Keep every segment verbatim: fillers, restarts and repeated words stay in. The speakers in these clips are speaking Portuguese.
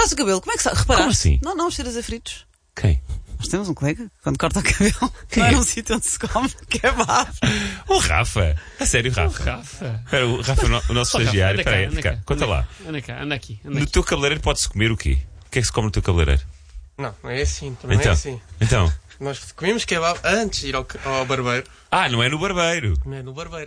Cortaste o cabelo? Como é que sabe? Reparaste? Como assim? Não, não, os cheiras a fritos. Quem? Nós temos um colega que quando corta o cabelo Quem não é é? num sítio onde se come kebab. O Rafa. A sério, Rafa. Rafa. Espera, o Rafa, o no- o nosso Ó, Rafa, estagiário. anda cá, Espera aí, anda fica. cá, Conta anda lá. Anda cá, anda aqui. Anda No aqui. teu cabeleireiro pode-se comer o quê? O que é que se come no teu cabeleireiro? Não, não é assim, também Então, não é assim. então. Nós comemos kebab antes de ir ao, ao barbeiro. Ah, não é no barbeiro. Não é no barbeiro.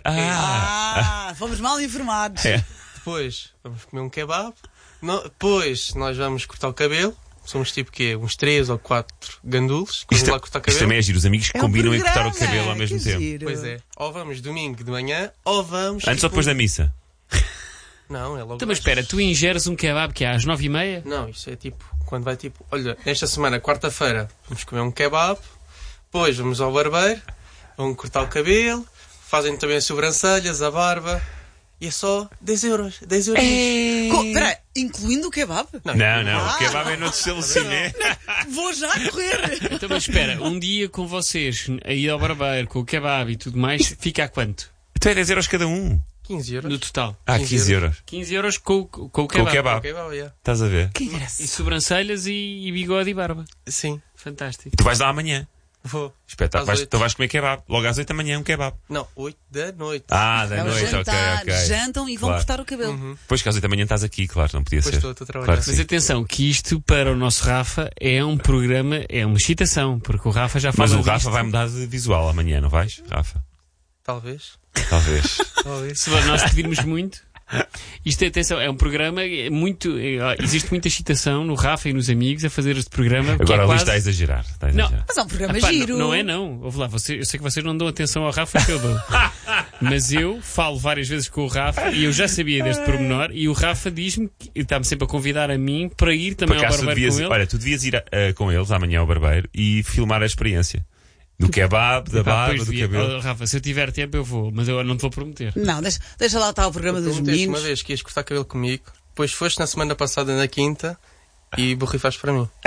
Ah, fomos mal informados. É. Depois vamos comer um kebab. No- depois nós vamos cortar o cabelo. Somos tipo quê? Uns três ou quatro gandulos que vamos Isto, lá cortar o isto cabelo. também é giro. Os amigos que É um combinam em cortar o programa, cabelo ao mesmo que tempo. giro. Pois é. Ou vamos domingo de manhã, ou vamos... Antes ou tipo- depois da missa? Não, é logo... Então, mas antes. espera, tu ingeres um kebab que é às nove e meia? Não, isso é tipo... Quando vai tipo... Olha, esta semana, quarta-feira, vamos comer um kebab. Depois vamos ao barbeiro. Vão cortar o cabelo. Fazem também as sobrancelhas, a barba. E é só dez euros. dez euros. Co- Espera, incluindo o kebab? Não, não. Ah. O kebab é noutro estabelecimento. Vou já correr. Então, mas espera, um dia com vocês, a ir ao barbeiro, com o kebab e tudo mais, fica a quanto? Então é dez euros cada um. quinze euros. No total? Ah, quinze quinze euros. quinze euros com, o- com o Com o kebab. kebab. Kebab, yeah. Estás a ver? Que E engraçado. sobrancelhas e, e bigode e barba. Sim, Fantástico. E tu vais lá amanhã. vou. Espetáculo. Às Vais, oito. tu vais comer kebab. Logo às oito da manhã um kebab. Não, oito da noite. Ah, da É o noite, ok, jantar, ok. jantam e vão Claro. cortar o cabelo. Uhum. Depois que às oito da manhã estás aqui, claro, não podia Depois ser. estou, estou a trabalhar. Claro que Mas sim. atenção, que isto para o nosso Rafa é um programa, é uma excitação, porque o Rafa já fala Mas o Rafa disto. vai mudar de visual amanhã, não vais, Rafa? Talvez. Talvez. Talvez. Se nós pedirmos muito. Isto, atenção, é um programa é muito. é- existe muita excitação no Rafa e nos amigos a fazer este programa. que Agora é a Luís quase... está a exagerar. Está a Não. exagerar. Mas é um programa Epá, giro. não, não é não. Ouve lá, você, eu sei que vocês não dão atenção ao Rafa que eu dou. Mas eu falo várias vezes com o Rafa e eu já sabia deste pormenor e o Rafa diz-me que está-me sempre a convidar a mim para ir Por também ao acaso, tu barbeiro devias, com ele. olha, tu devias ir eh, com eles amanhã ao barbeiro e filmar a experiência. Do kebab, da Epá, barba, pois do devia. cabelo. Oh, Rafa, se eu tiver tempo eu vou, mas eu não te vou prometer. Não, deixa, deixa lá estar o programa dos Prometeste meninos. uma vez que ias cortar cabelo comigo. Depois foste na semana passada, na quinta, e borrifaste para mim.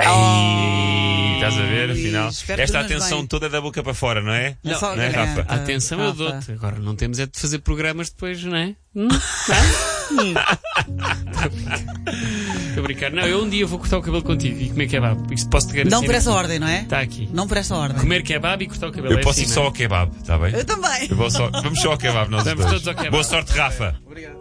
Ei, estás a ver, Luís, afinal. espero que Esta durmas atenção bem. toda da boca para fora, não é? É só- não é, Rafa? Ah, Atenção, eu Rafa. dou-te. Agora não temos é de fazer programas depois, não é? Hum? Hum. Estou a brincar. Não, eu um dia vou cortar o cabelo contigo e comer kebab. Isto posso te garantir. Não por essa ordem, não é? Está aqui. Não por essa ordem. Comer kebab e cortar o cabelo. Eu é posso assim, ir não é? só ao kebab, está bem? Eu também. Eu vou só- Vamos só ao kebab, nós Vamos dois. todos ao kebab. Boa sorte, Rafa. Obrigado.